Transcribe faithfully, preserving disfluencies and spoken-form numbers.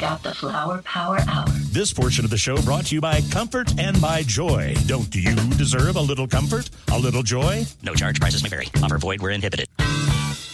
got the Flower Power Hour. This portion of the show brought to you by Comfort and by Joy. Don't you deserve a little comfort? A little joy? No charge. Prices may vary. Offer void where inhibited.